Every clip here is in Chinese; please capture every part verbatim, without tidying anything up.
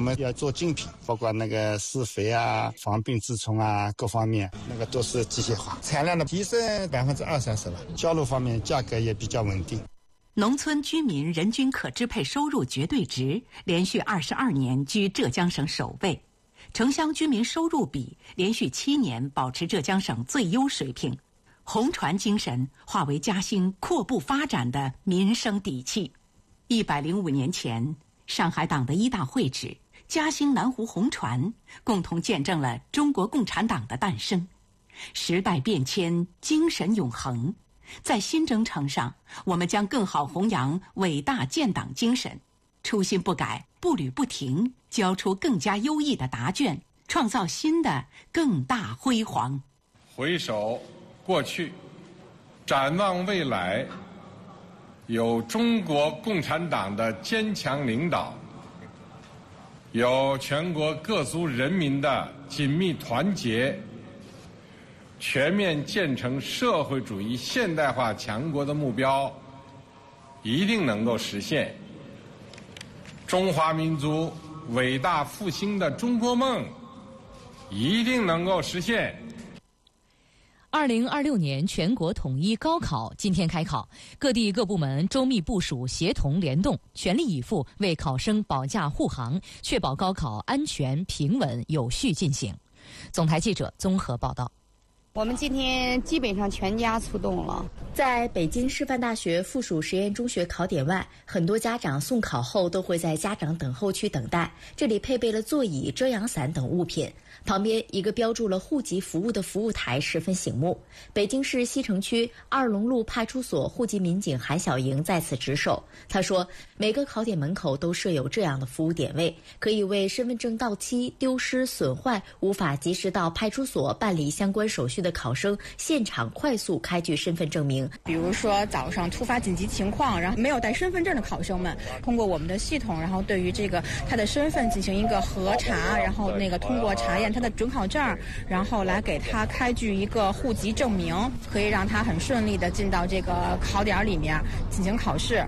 们要做精品，包括那个施肥啊、防病治虫啊各方面，那个都是机械化，产量的提升百分之二三十了。销路方面价格也比较稳定。 农村居民人均可支配收入绝对值连续二十二年居浙江省首位，城乡居民收入比连续七年保持浙江省最优水平。红船精神化为嘉兴阔步发展的民生底气。一百零五年前，上海党的一大会址嘉兴南湖红船共同见证了中国共产党的诞生。时代变迁，精神永恒。在新征程上，我们将更好弘扬伟大建党精神，初心不改，步履不停，交出更加优异的答卷，创造新的更大辉煌。 回首过去，展望未来，有中国共产党的坚强领导，有全国各族人民的紧密团结，全面建成社会主义现代化强国的目标一定能够实现。中华民族伟大复兴的中国梦一定能够实现。 二零二六年全国统一高考今天开考，各地各部门周密部署，协同联动，全力以赴为考生保驾护航，确保高考安全、平稳、有序进行。总台记者综合报道。 我们今天基本上全家出动了。 在北京师范大学附属实验中学考点外，很多家长送考后都会在家长等候区等待，这里配备了座椅、遮阳伞等物品。旁边一个标注了户籍服务的服务台十分醒目。北京市西城区二龙路派出所户籍民警韩小莹在此值守。他说，每个考点门口都设有这样的服务点位，可以为身份证到期、丢失、损坏、无法及时到派出所办理相关手续的考生现场快速开具身份证明。 比如说早上突发紧急情况，然后没有带身份证的考生们，通过我们的系统，然后对于这个他的身份进行一个核查，然后那个通过查验他的准考证，然后来给他开具一个户籍证明，可以让他很顺利的进到这个考点里面进行考试。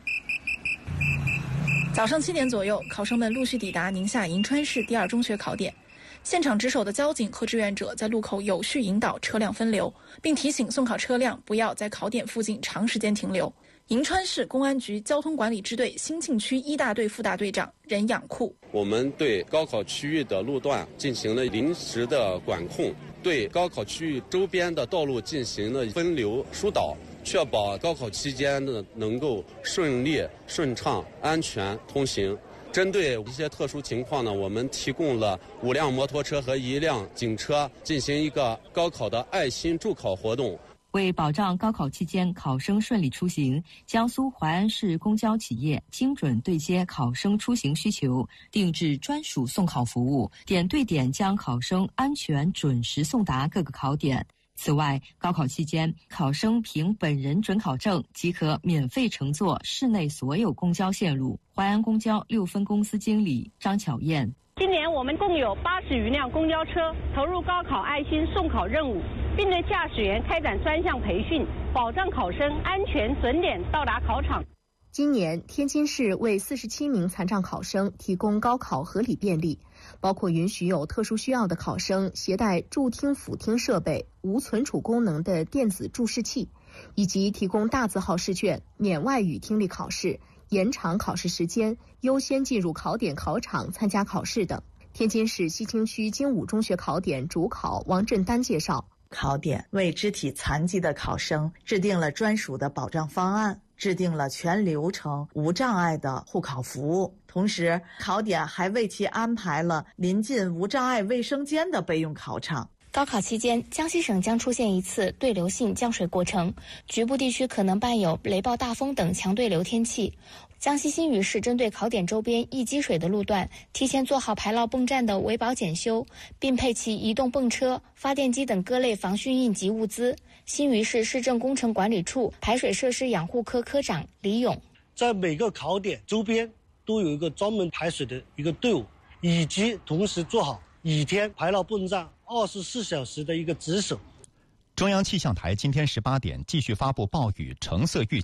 早上七点左右，考生们陆续抵达宁夏银川市第二中学考点。现场值守的交警和志愿者在路口有序引导车辆分流，并提醒送考车辆不要在考点附近长时间停留。银川市公安局交通管理支队兴庆区一大队副大队长任养库： 我们对高考区域的路段进行了临时的管控，对高考区域周边的道路进行了分流疏导，确保高考期间的能够顺利、顺畅、安全通行。针对一些特殊情况呢，我们提供了五辆摩托车和一辆警车，进行一个高考的爱心助考活动。 为保障高考期间考生顺利出行，江苏淮安市公交企业精准对接考生出行需求，定制专属送考服务，点对点将考生安全准时送达各个考点。此外，高考期间，考生凭本人准考证即可免费乘坐市内所有公交线路。淮安公交六分公司经理张巧燕： 今年我们共有八十余辆公交车投入高考爱心送考任务，并对驾驶员开展专项培训，保障考生安全准点到达考场。 今年，天津市为四十七名残障考生提供高考合理便利，包括允许有特殊需要的考生携带助听辅听设备、无存储功能的电子注释器，以及提供大字号试卷、免外语听力考试、延长考试时间、优先进入考点考场参加考试等。天津市西青区精武中学考点主考王振丹介绍， 考点为肢体残疾的考生制定了专属的保障方案，制定了全流程无障碍的护考服务，同时考点还为其安排了临近无障碍卫生间的备用考场。 高考期间，江西省将出现一次对流性降水过程，局部地区可能伴有雷暴大风等强对流天气。江西新余市针对考点周边易积水的路段，提前做好排涝泵站的维保检修，并配齐移动泵车、发电机等各类防汛应急物资。新余市市政工程管理处排水设施养护科科长李勇： 在每个考点周边都有一个专门排水的一个队伍，以及同时做好倚天排涝泵站二十四小时的一个值守。 中央气象台今天十八点继续发布暴雨橙色预警。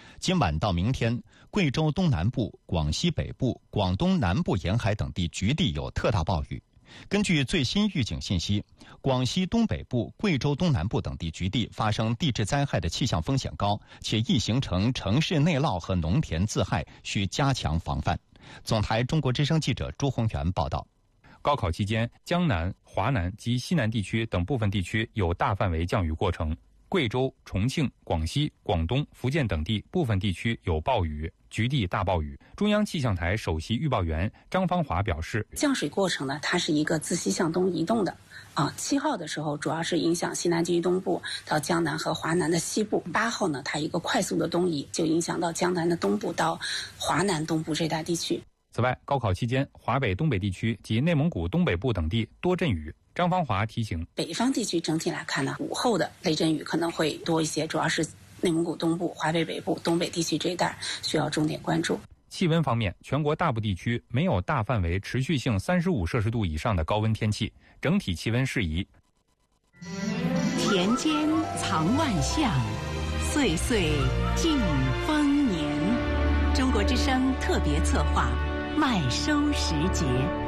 今晚到明天，贵州东南部、广西北部、广东南部沿海等地局地有特大暴雨。根据最新预警信息，广西东北部、贵州东南部等地局地发生地质灾害的气象风险高，且易形成城市内涝和农田自害，需加强防范。总台中国之声记者朱宏元报道。 高考期间，江南、华南及西南地区等部分地区有大范围降雨过程。贵州、重庆、广西、广东、福建等地部分地区有暴雨，局地大暴雨。中央气象台首席预报员张芳华表示， 降水过程呢，它是一个自西向东移动的。啊，七号的时候主要是影响西南地区东部到江南和华南的西部。八号呢，它一个快速的东移，就影响到江南的东部到华南东部这带地区。 此外，高考期间，华北、东北地区及内蒙古东北部等地多阵雨。张芳华提醒， 北方地区整体来看呢，午后的雷阵雨可能会多一些，主要是内蒙古东部、华北北部、东北地区这一带需要重点关注。 气温方面，全国大部地区没有大范围持续性三十五摄氏度以上的高温天气，整体气温适宜。 田间藏万象，岁岁尽丰年。中国之声特别策划，麦收时节。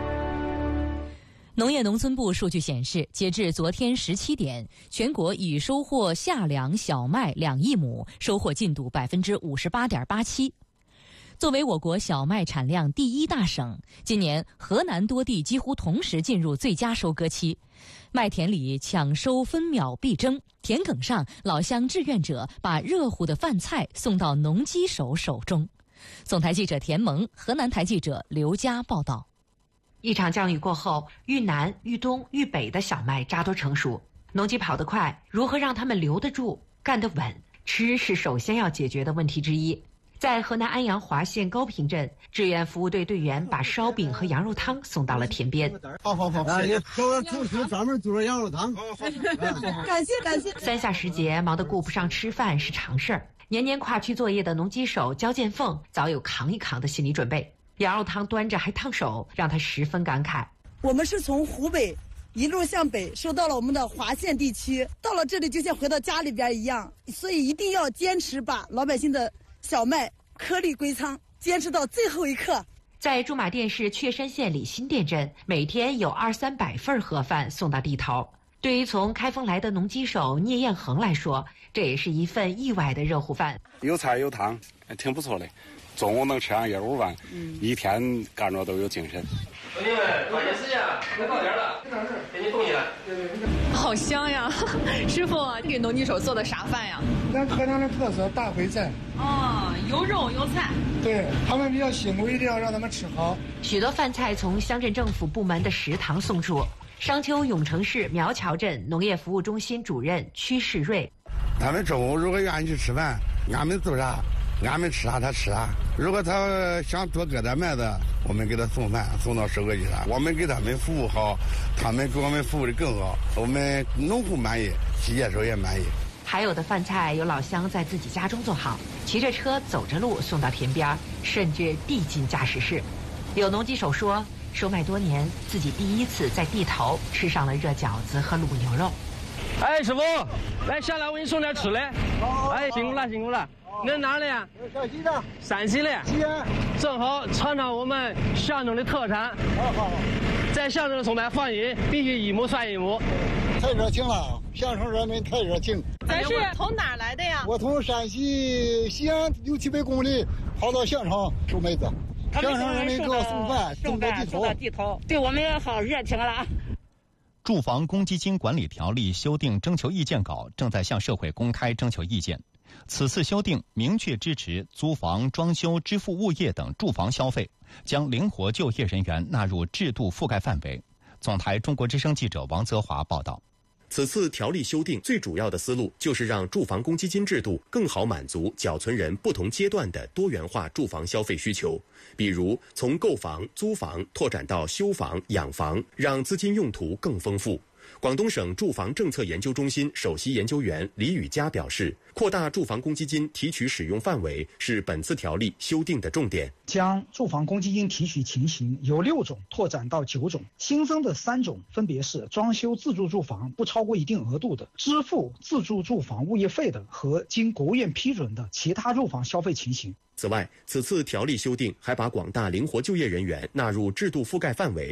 农业农村部数据显示，截至昨天十七点，全国已收获夏粮小麦两亿亩，收获进度百分之五十八点八七。作为我国小麦产量第一大省，今年河南多地几乎同时进入最佳收割期，麦田里抢收分秒必争，田埂上老乡志愿者把热乎的饭菜送到农机手手中。总台记者田萌，河南台记者刘佳报道。 一场降雨过后，豫南、豫东、豫北的小麦扎堆成熟，农机跑得快，如何让他们留得住、干得稳？吃是首先要解决的问题之一。在河南安阳华县高坪镇，志愿服务队队员把烧饼和羊肉汤送到了田边。 好好好，哎，找主厨专门做羊肉汤。 感谢感谢。三下时节，忙得顾不上吃饭是常事儿。年年跨区作业的农机手焦建凤早有扛一扛的心理准备。羊肉汤端着还烫手，让他十分感慨。 我们是从湖北一路向北，收到了我们的华县地区，到了这里就像回到家里边一样，所以一定要坚持把老百姓的小麦颗粒归仓，坚持到最后一刻。 在驻马店市确山县里新店镇，每天有二三百份盒饭送到地头。对于从开封来的农机手聂彦恒来说，这也是一份意外的热乎饭。 有菜有汤，挺不错的。中午能吃上一碗饭，嗯、一天干着都有精神。 兄弟们，抓紧时间，快到点了，给你动起来。 好香呀！师傅，你给农机手做的啥饭呀？ 咱河南的特色大烩菜。 哦，有肉有菜。 对他们比较辛苦，一定要让他们吃好。 许多饭菜从乡镇政府部门的食堂送出。商丘永城市苗桥镇农业服务中心主任屈世瑞， 他们中午如果愿意去吃饭，俺们做啥？俺们吃啥他吃啥，如果他想多割点麦子，我们给他送饭送到收割机上，我们给他们服务好，他们给我们服务的更好，我们农户满意，机械手也满意。 还有的饭菜有老乡在自己家中做好，骑着车走着路送到田边，甚至递进驾驶室。有农机手说，收麦多年，自己第一次在地头吃上了热饺子和卤牛肉。 哎，师傅，来下来我给你送点吃的。哎，辛苦了辛苦了。你在哪里啊？陕西的。陕西的。西安。正好尝尝我们象征的特产。好好。在象征送麦欢迎，必须一亩算一亩。 太热情了，象征人民太热情。 咱是从哪儿来的呀？ 我从陕西西安六七百公里跑到象城收麦子。象征人民给我送饭，送到地头。送到地头，对我们也好热情了。 住房公积金管理条例修订征求意见稿正在向社会公开征求意见。此次修订明确支持租房、装修、支付物业等住房消费，将灵活就业人员纳入制度覆盖范围。总台中国之声记者王泽华报道。 此次条例修订最主要的思路就是让住房公积金制度更好满足缴存人不同阶段的多元化住房消费需求，比如从购房、租房拓展到修房、养房，让资金用途更丰富。 广东省住房政策研究中心首席研究员李宇佳表示，扩大住房公积金提取使用范围是本次条例修订的重点。 将住房公积金提取情形由六种拓展到九种，新增的三种分别是装修自住住房不超过一定额度的、支付自住住房物业费的和经国务院批准的其他住房消费情形。 此外，此次条例修订还把广大灵活就业人员纳入制度覆盖范围。